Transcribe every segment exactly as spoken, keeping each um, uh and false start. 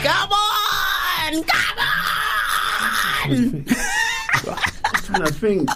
Come on! Come on! I'm trying to think.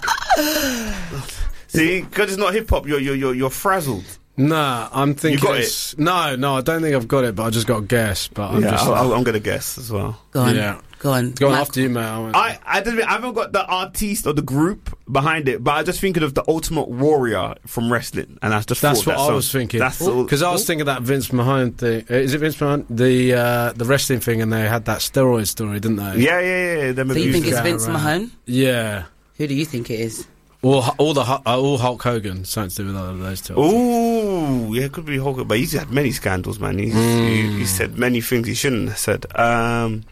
See, because it's not hip hop, you're you're you're, you're frazzled. Nah, I'm thinking. You got it's, it? No, no, I don't think I've got it, but I just got to guess. But I'm yeah, just. I'll, like, I'm gonna guess as well. Go on. Yeah. Go on. Go on Michael. after you, mate. I, I I, didn't, I haven't got the artiste or the group behind it, but I just thinking of the Ultimate Warrior from wrestling, and I just That's thought what that I song. was thinking. That's all. Because I was thinking that Vince Mahone thing. uh, Is it Vince Mahone? The uh, the wrestling thing, and they had that steroid story, didn't they? Yeah, yeah, yeah. Them So you think abusers. it's Vince around. Mahone? Yeah. Who do you think it is? All, all the Hu- uh, all Hulk Hogan, something to do with all of those two. Ooh, yeah, it could be Hulk, but he's had many scandals, man. He's, Mm. he, he said many things he shouldn't have said. Um,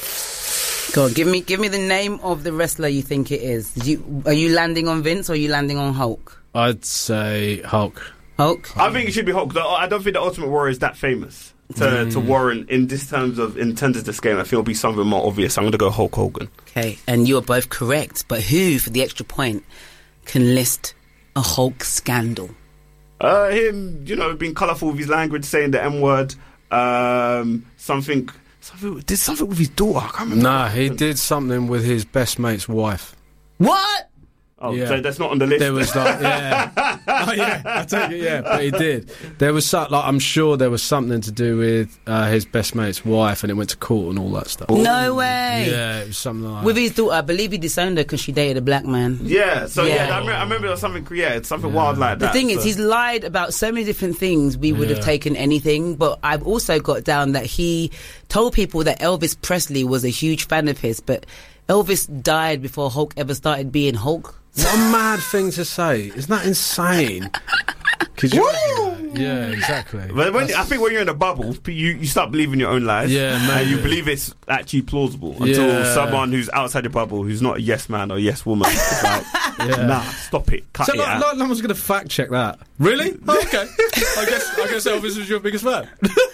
Go on, give me give me the name of the wrestler you think it is. Did you are you landing on Vince or are you landing on Hulk? I'd say Hulk. Hulk? I think it should be Hulk. I don't think the Ultimate Warrior is that famous to, Mm. to warrant in this terms of in terms of this game. I think it'll be something more obvious. I'm going to go Hulk Hogan. Okay, and you are both correct. But who, for the extra point, can list a Hulk scandal? Uh, him, you know, being colourful with his language, saying the M word, um, something, something, did something with his daughter. I can't remember. Nah, he did something with his best mate's wife. What? Oh, Yeah. so that's not on the list. There was like, yeah, oh yeah, I take it, yeah, but he did. There was some, like, I'm sure there was something to do with uh, his best mate's wife, and it went to court and all that stuff. No way. Yeah, it was something like With that. his daughter, I believe he disowned her because she dated a black man. Yeah, so yeah, Yeah. I, remember, I remember there was something, yeah, it's something Yeah. wild like The that. thing is, so. he's lied about so many different things. We would have Yeah. taken anything, but I've also got down that he told people that Elvis Presley was a huge fan of his, but Elvis died before Hulk ever started being Hulk. What a mad thing to say! Isn't that insane? Could you imagine that? Yeah, exactly. But when, I think when you're in a bubble, you, you start believing your own lies. Yeah, and you maybe. believe it's actually plausible until Yeah. someone who's outside your bubble, who's not a yes man or yes woman, is like, Yeah. nah, stop it, cut So it not, out. not, no one's going to fact check that. Really? Oh, okay. I guess I guess Elvis was your biggest fan.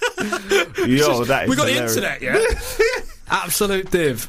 Yo, that is We got hilarious. the internet, yeah. Absolute div.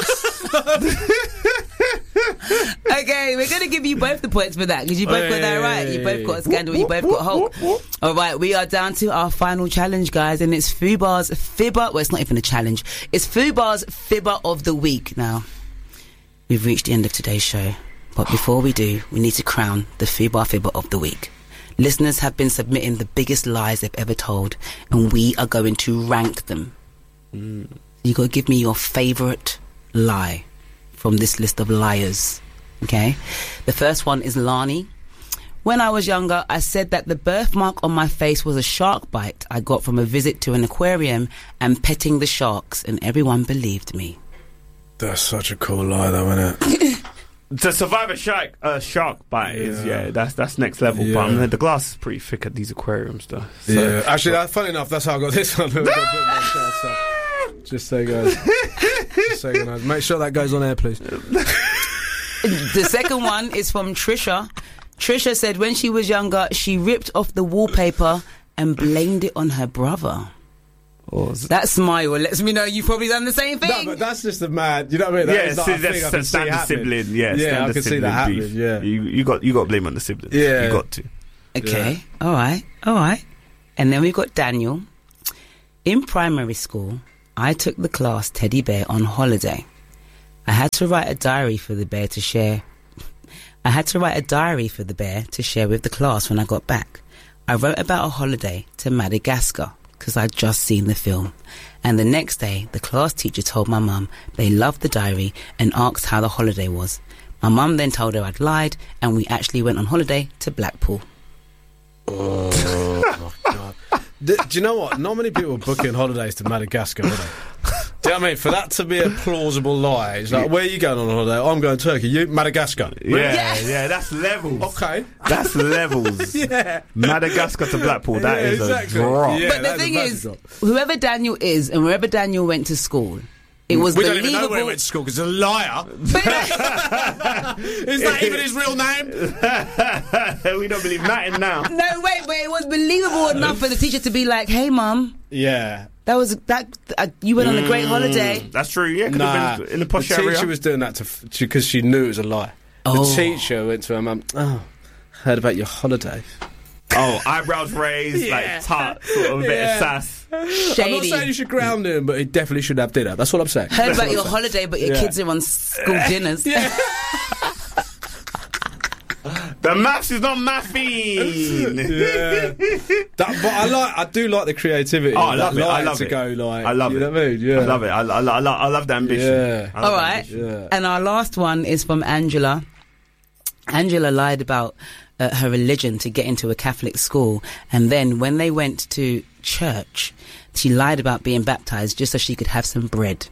Okay, we're going to give you both the points for that because you both got that right. You both got a scandal, you both got Hulk. All right, we are down to our final challenge, guys, and it's Fubar's Fibber. Well, it's not even a challenge. It's Fubar's Fibber of the Week. Now, we've reached the end of today's show, but before we do, we need to crown the Fubar Fibber of the Week. Listeners have been submitting the biggest lies they've ever told, and we are going to rank them. Mm. You got to give me your favourite lie from this list of liars. Okay? The first one is Lani. When I was younger, I said that the birthmark on my face was a shark bite I got from a visit to an aquarium and petting the sharks, and everyone believed me. That's such a cool lie, though, isn't it? To survive a shark, a shark bite is Yeah. yeah, that's that's next level. Yeah. But I mean, the glass is pretty thick at these aquariums, though. So, Yeah. Actually, that, funny enough, that's how I got this one. I've got a bit more shout, so. Just so you guys, just so you guys, make sure that goes on air, please. The second one is from Trisha. Trisha said when she was younger, she ripped off the wallpaper and blamed it on her brother. Oh, That smile lets me know you've probably done the same No, thing. but that's just a mad. You know what I mean? That yeah, is like see, a thing that's I can see standard happening. sibling. Yeah, Yeah, I standard can see sibling that happening, beef. yeah. you you got you got to blame on the siblings. Yeah. you got to. Okay, all right, all right. And then we've got Daniel. In primary school, I took the class teddy bear on holiday. I had to write a diary for the bear to share. I had to write a diary for the bear to share with the class when I got back. I wrote about a holiday to Madagascar because I'd just seen the film. And the next day, the class teacher told my mum they loved the diary and asked how the holiday was. My mum then told her I'd lied and we actually went on holiday to Blackpool. Oh my god! Do, do you know what? Not many people are booking holidays to Madagascar, are they? Do you know what I mean? For that to be a plausible lie, it's like, where are you going on holiday? Oh, I'm going to Turkey. You Madagascar? Yeah, yeah, that's levels. Okay. That's levels. Yeah. Madagascar to Blackpool. That Yeah, is exactly. a drop. Yeah. But the that's a thing massive is, drop. whoever Daniel is and wherever Daniel went to school, it was We don't believable. even know where he went to school because he's a liar. Is that even his real name? We don't believe nothing now. No, wait, wait. It was believable enough for the teacher to be like, "Hey, mum, Yeah. that was that. Uh, you went on a great holiday." That's true. Yeah, could Nah, have been in the posh the area. teacher was doing that to because she knew it was a lie. Oh. The teacher went to her mum. Oh, heard about your holiday. Oh, eyebrows raised, Yeah. like tart, sort of a bit Yeah. of sass. Shady. I'm not saying you should ground him, but he definitely should have dinner. That's what I'm saying. Heard about your holiday, but your Yeah. kids are on school dinners. The maths is not mathing. Yeah. That, but I like, I do like the creativity. Oh, I love that it. I line love to it. go like. I love you it. know what I mean? Yeah. I love it. I, I, I, love, I love the ambition. Yeah. I love All the right. ambition. Yeah. And our last one is from Angela. Angela lied about uh, her religion to get into a Catholic school. And then when they went to church, she lied about being baptized just so she could have some bread.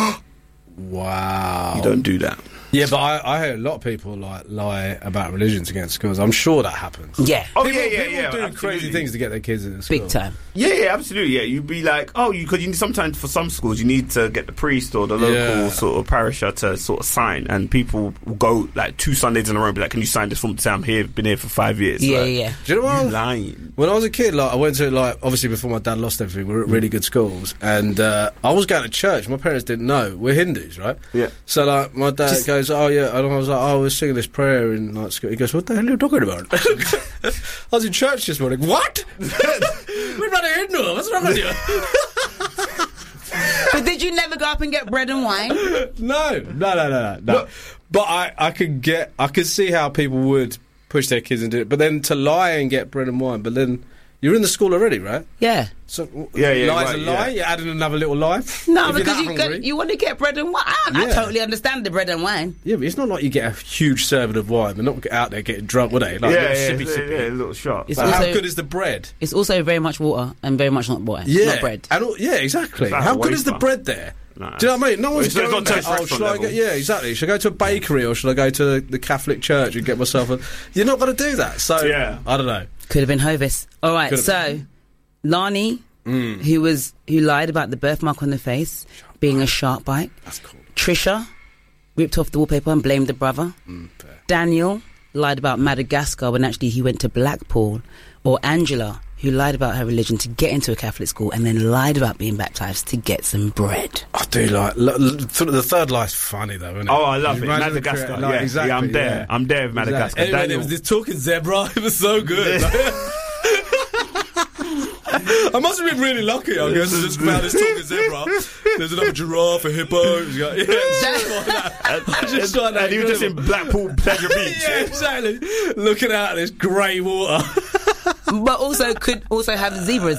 Wow. You don't do that. Yeah, but I, I hear a lot of people like lie about religions against schools. I'm sure that happens. Yeah. Oh, people, yeah, yeah, people yeah. doing absolutely. crazy things to get their kids into school. Big time. Yeah, yeah, absolutely. Yeah, you'd be like, oh, you because you need, sometimes for some schools you need to get the priest or the local Yeah. sort of parisher to sort of sign, and people will go like two Sundays in a row and be like, can you sign this form to say I'm here, been here for five years? Yeah, like, yeah. Do you know what? You I'm- lying. When I was a kid, like I went to like obviously before my dad lost everything, we were at really good schools, and uh, I was going to church. My parents didn't know we're Hindus, right? Yeah. So like my dad Just- goes, oh yeah, and I was like, oh, we're singing this prayer in like school. He goes, what the hell are you talking about? I was in church this morning. What? We're not a Hindu. What's wrong with you? But did you never go up and get bread and wine? No, no, no, no, no. no. But I, I could get, I could see how people would push their kids into it. But then to lie and get bread and wine, but then you're in the school already, right? Yeah. So w- Yeah, yeah, lie's right, a lie. yeah. You're adding another little lie. No, If you're because that you hungry. get, you want to get bread and wine. I, I Yeah. totally understand the bread and wine. Yeah, but it's not like you get a huge serving of wine. They're not out there getting drunk, would they? Like yeah, little yeah, sippy, yeah, sippy. yeah, a little shot. It's But how also- good is the bread? It's also very much water and very much not water. Yeah, Not bread. And all, yeah, exactly. It's like How a good is the wafer. bread there? Nah. Do you know what I mean? No one's it's- it's going not there. to Oh, restaurant should I go, level. yeah, exactly. Should I go to a bakery or should I go to the Catholic church and get myself a... You're not going to do that. So, Yeah. I don't know. Could have been Hovis. All right, Could have so Lani, Mm. who was who lied about the birthmark on the face being a shark bite. That's cool. Trisha ripped off the wallpaper and blamed the brother. Mm, fair. Daniel lied about Madagascar when actually he went to Blackpool. Or Angela, who lied about her religion to get into a Catholic school and then lied about being baptised to get some bread. I do like... l- l- th- the third lie's funny, though, isn't it? Oh, I love it. Imagine the Madagascar. crea- yeah, like, exactly, yeah, I'm there. yeah. I'm there with Madagascar. Exactly. Anyway, Daniel- there was this talking zebra. It was so good. I must have been really lucky. I guess I just found this talking zebra. There's another giraffe, a hippo. It was like, yeah, just like that. I just like that. and he was just in Blackpool Pleasure Beach. Yeah, exactly. Looking out at this grey water. But also could also have zebras.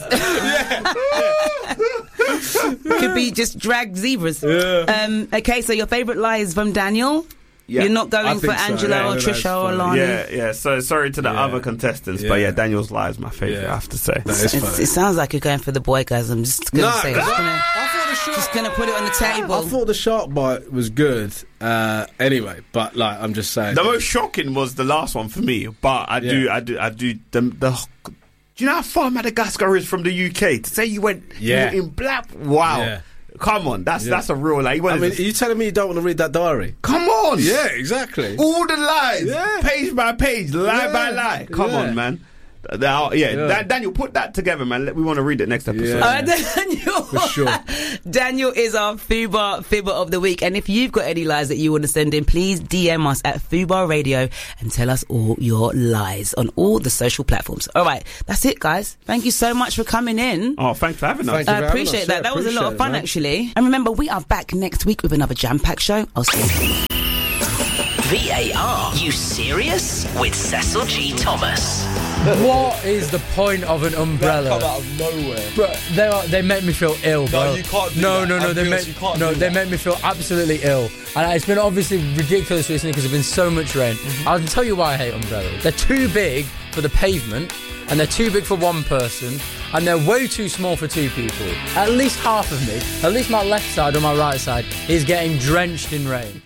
Could be just dragged zebras. Yeah. Um, okay, so your favourite lie is from Daniel? Yeah. You're not I going for think so, Angela yeah, or that's Trisha or funny. Lani? Yeah, yeah. So sorry to the Yeah. other contestants, but Yeah. yeah, Daniel's lie is my favourite. Yeah. I have to say. That is It's, funny. it sounds like you're going for the boy, guys. I'm just going to No, say. I I'm just thought gonna, the shark, just gonna put it on the I table. thought the shark bite was good. Uh, anyway, but like I'm just saying. The most shocking was the last one for me, but I do, Yeah. I do, I do. The, the do you know how far Madagascar is from the U K? To say you went, Yeah. you were in Black. Wow, Yeah. come on, that's Yeah. that's a real lie. What I is mean, this? are you telling me you don't want to read that diary? Come on, Yeah, exactly. all the lies, Yeah. page by page, lie Yeah. by lie. Come Yeah. on, man. Now, yeah, Yeah. Dan- Daniel, put that together, man. Let- We want to read it next episode. Yeah. Uh, Daniel, For sure. Daniel is our Fubar Fibber of the week, and if you've got any lies that you want to send in, please D M us at Fubar Radio and tell us all your lies on all the social platforms. All right, that's it, guys. Thank you so much for coming in. Oh, thanks for having us. Thank you. I for having appreciate us. that. Yeah, that was a lot appreciate of it, fun, man. actually. And remember, we are back next week with another jam-packed show. I'll see you. V A R, you serious? With Cecil G. Thomas. What is the point of an umbrella? Come out of nowhere. Bro, they are, they make me feel ill, bro. you can't do no, that. No, no, I'm they honest, make you can't no, do they that. make me feel absolutely ill. And it's been obviously ridiculous recently because there's been so much rain. Mm-hmm. I'll tell you why I hate umbrellas. They're too big for the pavement, and they're too big for one person, and they're way too small for two people. At least half of me, at least my left side or my right side, is getting drenched in rain.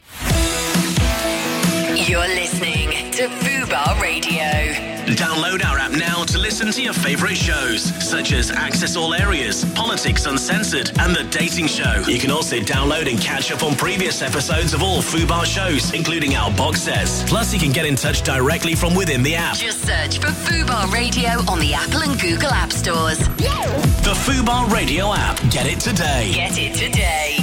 You're listening to Fubar Radio. Download our app now to listen to your favourite shows, such as Access All Areas, Politics Uncensored, and The Dating Show. You can also download and catch up on previous episodes of all Fubar shows, including our box sets. Plus, you can get in touch directly from within the app. Just search for Fubar Radio on the Apple and Google App Stores. The Fubar Radio app. Get it today. Get it today.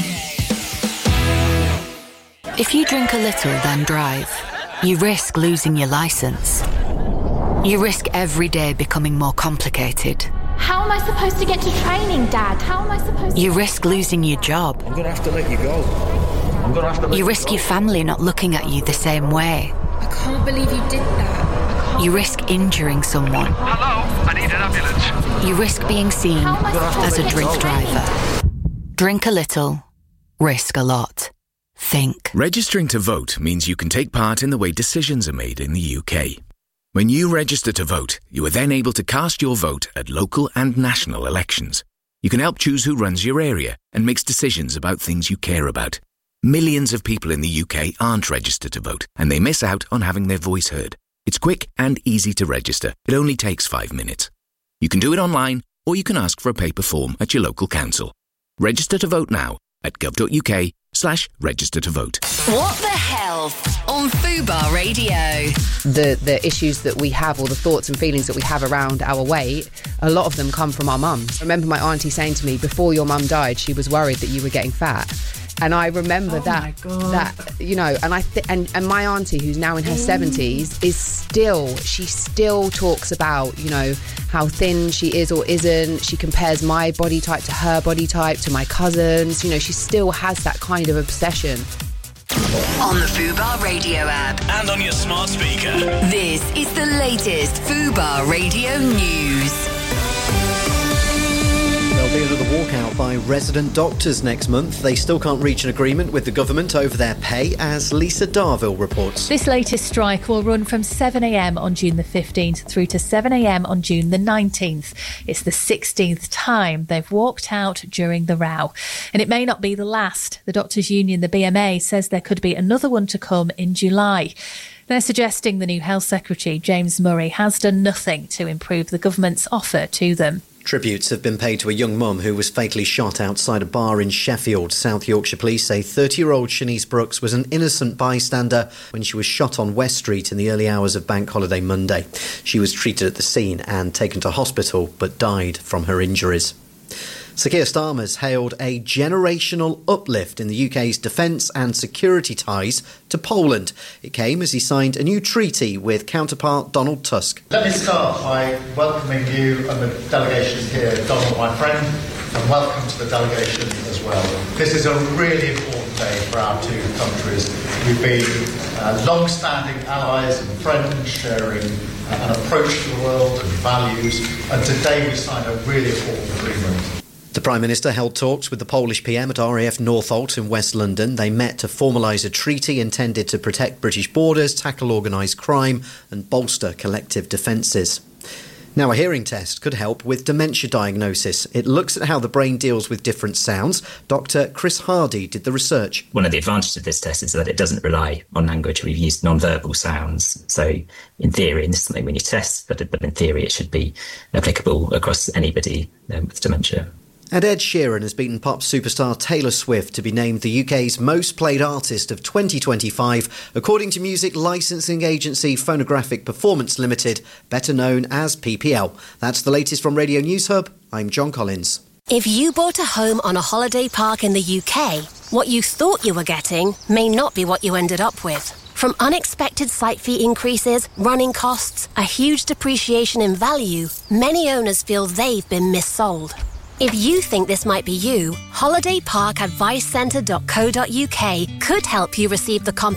If you drink a little, then drive, you risk losing your license. You risk every day becoming more complicated. How am I supposed to get to training, Dad? How am I supposed to... You risk losing your job. I'm going to have to let you go. I'm going to have to let You you risk go. your family not looking at you the same way. I can't believe you did that. You risk injuring someone. Hello, I need an ambulance. You risk being seen How am I supposed as to a get drink to training? driver. Drink a little, risk a lot. Think. Registering to vote means you can take part in the way decisions are made in the U K. When you register to vote, you are then able to cast your vote at local and national elections. You can help choose who runs your area and makes decisions about things you care about. Millions of people in the U K aren't registered to vote, and they miss out on having their voice heard. It's quick and easy to register. It only takes five minutes. You can do it online, or you can ask for a paper form at your local council. Register to vote now at gov.uk slash register to vote. What the Health on Fubar Radio. The the issues that we have, or the thoughts and feelings that we have around our weight, a lot of them come from our mums. I remember my auntie saying to me, before your mum died, she was worried that you were getting fat. And I remember Oh that, my God. that you know, and I th- and and my auntie, who's now in her seventies, is still she still talks about, you know, how thin she is or isn't. She compares my body type to her body type, to my cousins. You know, she still has that kind of obsession. On the Fubar Radio app. And on your smart speaker. This is the latest Fubar Radio news. There'll be another walkout by resident doctors next month. They still can't reach an agreement with the government over their pay, as Lisa Darville reports. This latest strike will run from seven a.m. on June the fifteenth through to seven a.m. on June the nineteenth. It's the sixteenth time they've walked out during the row. And it may not be the last. The Doctors' Union, the B M A, says there could be another one to come in July. They're suggesting the new Health Secretary, James Murray, has done nothing to improve the government's offer to them. Tributes have been paid to a young mum who was fatally shot outside a bar in Sheffield. South Yorkshire Police say thirty-year-old Shanice Brooks was an innocent bystander when she was shot on West Street in the early hours of Bank Holiday Monday. She was treated at the scene and taken to hospital, but died from her injuries. Sir Keir Starmer's hailed a generational uplift in the U K's defence and security ties to Poland. It came as he signed a new treaty with counterpart Donald Tusk. Let me start by welcoming you and the delegation here, Donald, my friend, and welcome to the delegation as well. This is a really important day for our two countries. We've been uh, long-standing allies and friends, sharing uh, an approach to the world and values, and today we signed a really important agreement. The Prime Minister held talks with the Polish P M at R A F Northolt in West London. They met to formalise a treaty intended to protect British borders, tackle organised crime and bolster collective defences. Now, a hearing test could help with dementia diagnosis. It looks at how the brain deals with different sounds. Doctor Chris Hardy did the research. One of the advantages of this test is that it doesn't rely on language. We've used non-verbal sounds. So in theory, and this is something we need to test, but in theory it should be applicable across anybody um, with dementia. And Ed Sheeran has beaten pop superstar Taylor Swift to be named the U K's most played artist of twenty twenty-five, according to music licensing agency Phonographic Performance Limited, better known as P P L. That's the latest from Radio News Hub. I'm John Collins. If you bought a home on a holiday park in the U K, what you thought you were getting may not be what you ended up with. From unexpected site fee increases, running costs, a huge depreciation in value, many owners feel they've been missold. If you think this might be you, holiday park advice centre dot co dot uk could help you receive the compensation